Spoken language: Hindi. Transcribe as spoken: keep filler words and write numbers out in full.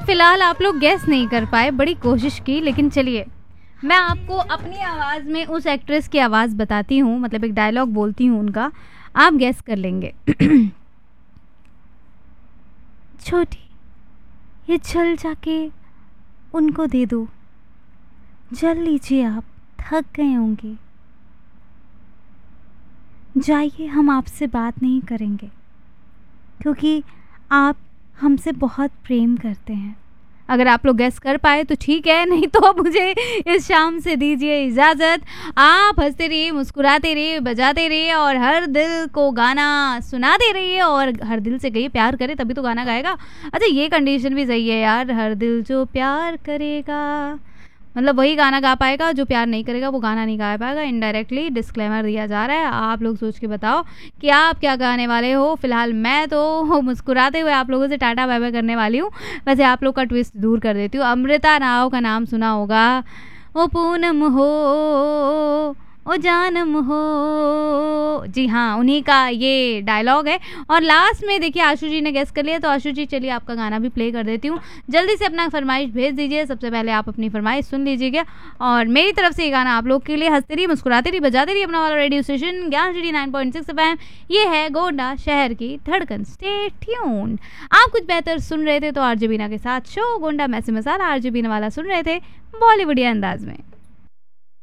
फिलहाल आप लोग गैस नहीं कर पाए, बड़ी कोशिश की, लेकिन चलिए मैं आपको अपनी आवाज़ में उस एक्ट्रेस की आवाज़ बताती हूँ, मतलब एक डायलॉग बोलती हूँ उनका, आप गैस कर लेंगे। छोटी, ये जल जाके उनको दे दो, जल लीजिए, आप थक गए होंगे, जाइए, हम आपसे बात नहीं करेंगे क्योंकि आप हमसे बहुत प्रेम करते हैं। अगर आप लोग गैस कर पाए तो ठीक है, नहीं तो अब मुझे इस शाम से दीजिए इजाज़त। आप हंसते रहिए, मुस्कुराते रहिए, बजाते रहिए और हर दिल को गाना सुनाते रहिए और हर दिल से कहिए प्यार करे तभी तो गाना गाएगा। अच्छा, ये कंडीशन भी सही है यार, हर दिल जो प्यार करेगा, मतलब वही गाना गा पाएगा, जो प्यार नहीं करेगा वो गाना नहीं गा पाएगा। इनडायरेक्टली डिस्क्लेमर दिया जा रहा है। आप लोग सोच के बताओ कि आप क्या गाने वाले हो। फिलहाल मैं तो मुस्कुराते हुए आप लोगों से टाटा बाय बाय करने वाली हूँ। वैसे आप लोग का ट्विस्ट दूर कर देती हूँ। अमृता राव का नाम सुना होगा। ओ पूनम हो, ओ जानम हो, जी हाँ, उन्हीं का ये डायलॉग है। और लास्ट में देखिए आशु जी ने गेस कर लिया, तो आशु जी चलिए आपका गाना भी प्ले कर देती हूँ। जल्दी से अपना फरमाइश भेज दीजिए। सबसे पहले आप अपनी फरमाइश सुन लीजिएगा और मेरी तरफ से ये गाना आप लोग के लिए। हंसते रहिए, मुस्कुराते रहिए, बजाते रहिए अपना वाला रेडियो स्टेशन ज्ञान city nine point six F M. ये है गोंडा शहर की धड़कन। Stay tuned. आप कुछ बेहतर सुन रहे थे तो आरजे बीना के साथ शो गोंडा मैसे मसाला। आरजे बीना वाला सुन रहे थे बॉलीवुड अंदाज में।